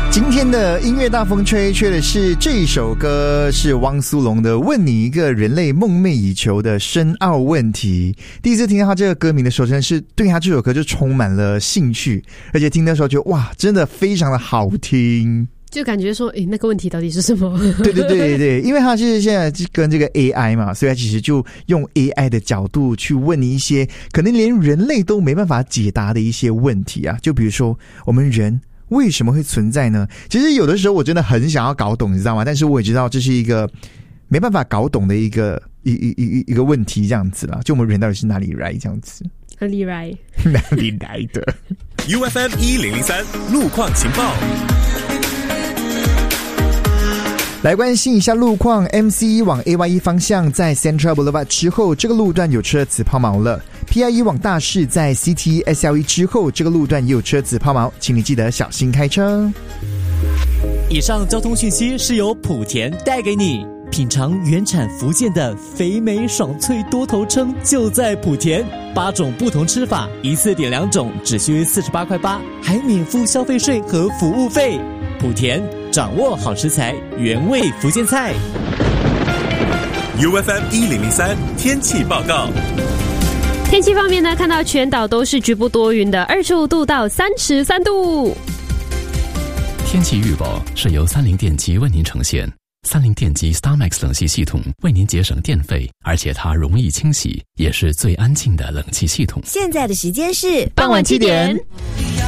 今天的音乐大风吹的是这一首歌，是汪苏泷的《问你一个人类梦寐以求的深奥问题》。第一次听到他这个歌名的时候，真的是对他这首歌就充满了兴趣，而且听的时候就哇，真的非常的好听。 就感觉说，那个问题到底是什么？ 对，因为他是现在跟这个 AI 嘛，所以他其实就用 AI 的角度去问你一些可能连人类都没办法解答的一些问题啊。就比如说，我们人为什么会存在呢？其实有的时候我真的很想要搞懂，你知道吗？但是我也知道这是一个没办法搞懂的一个问题，这样子啦。就我们人到底是哪里来这样子？ 哪里来？ 哪里来的 ？UFM 1003路况情报。 来关心一下路况 ，MC1 往 AY1 方向在 Central Boulevard 之后，这个路段有车子抛锚了。PI1 往大市在 CT SL1 之后，这个路段也有车子抛锚，请你记得小心开车。 以上交通讯息是由莆田带给你。品尝原产福建的肥美爽脆多头称就在莆田，8种不同吃法，一次点2种，只需48.8块，还免付消费税和服务费。莆田掌握好食材，原味福建菜。 UFM 1003天气报告。 天气方面呢，看到全岛都是局部多云的，25度到33度。 天气预报是由30电机为您呈现。30电机 StarMax 冷气系统为您节省电费，而且它容易清洗，也是最安静的冷气系统。 现在的时间是傍晚7点。